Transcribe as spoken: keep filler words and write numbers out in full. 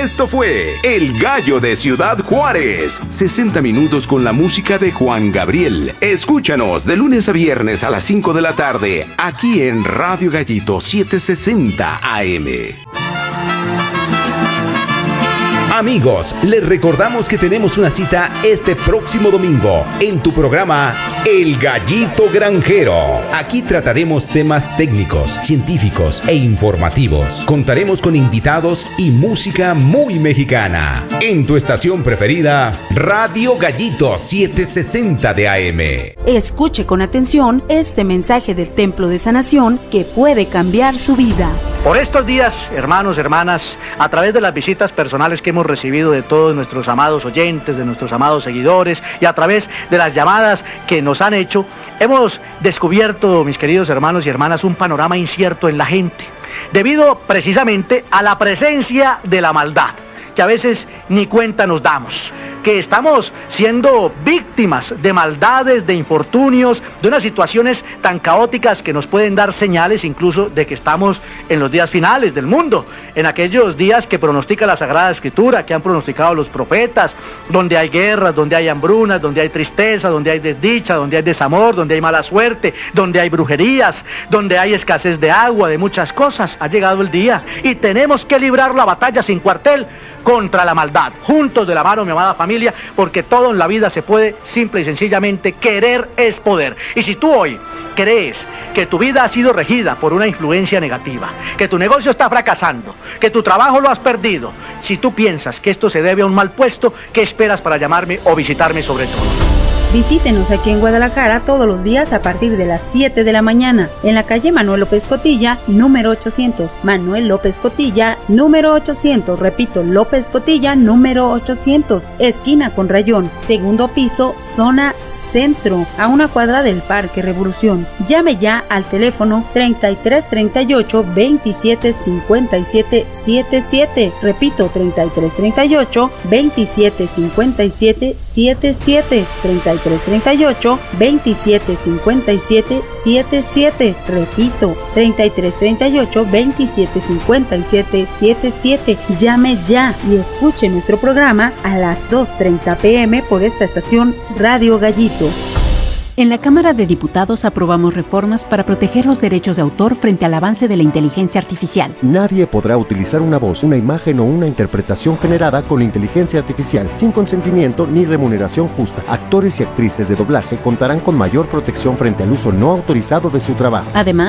Esto fue El Gallo de Ciudad Juárez. sesenta minutos con la música de Juan Gabriel. Escúchanos de lunes a viernes a las cinco de la tarde, aquí en Radio Gallito setecientos sesenta A M. Amigos, les recordamos que tenemos una cita este próximo domingo en tu programa El Gallito Granjero. Aquí trataremos temas técnicos, científicos e informativos. Contaremos con invitados y música muy mexicana. En tu estación preferida, Radio Gallito setecientos sesenta de A M. Escuche con atención este mensaje del Templo de Sanación que puede cambiar su vida. Por estos días, hermanos, hermanas, a través de las visitas personales que hemos recibido de todos nuestros amados oyentes, de nuestros amados seguidores, y a través de las llamadas que nos han hecho, hemos descubierto, mis queridos hermanos y hermanas, un panorama incierto en la gente, debido precisamente a la presencia de la maldad, que a veces ni cuenta nos damos, que estamos siendo víctimas de maldades, de infortunios, de unas situaciones tan caóticas que nos pueden dar señales incluso de que estamos en los días finales del mundo, en aquellos días que pronostica la Sagrada Escritura, que han pronosticado los profetas, donde hay guerras, donde hay hambrunas, donde hay tristeza, donde hay desdicha, donde hay desamor, donde hay mala suerte, donde hay brujerías, donde hay escasez de agua, de muchas cosas. Ha llegado el día y tenemos que librar la batalla sin cuartel contra la maldad, juntos de la mano, mi amada familia, porque todo en la vida se puede, simple y sencillamente, querer es poder. Y si tú hoy crees que tu vida ha sido regida por una influencia negativa, que tu negocio está fracasando, que tu trabajo lo has perdido, si tú piensas que esto se debe a un mal puesto, ¿qué esperas para llamarme o visitarme sobre todo? Visítenos aquí en Guadalajara todos los días a partir de las siete de la mañana, en la calle Manuel López Cotilla, número ochocientos. Manuel López Cotilla, número ochocientos. Repito, López Cotilla, número ochocientos. Esquina con Rayón, segundo piso, zona centro, a una cuadra del Parque Revolución. Llame ya al teléfono treinta y tres treinta y ocho veintisiete cincuenta y siete setenta y siete. Repito, treinta y tres treinta y ocho veintisiete cincuenta y siete setenta y siete. treinta y tres treinta y ocho veintisiete cincuenta y siete setenta y siete. Repito, treinta y tres treinta y ocho veintisiete cincuenta y siete setenta y siete. Llame ya y escuche nuestro programa a las dos treinta pm por esta estación Radio Gallito. En la Cámara de Diputados aprobamos reformas para proteger los derechos de autor frente al avance de la inteligencia artificial. Nadie podrá utilizar una voz, una imagen o una interpretación generada con inteligencia artificial sin consentimiento ni remuneración justa. Actores y actrices de doblaje contarán con mayor protección frente al uso no autorizado de su trabajo. Además,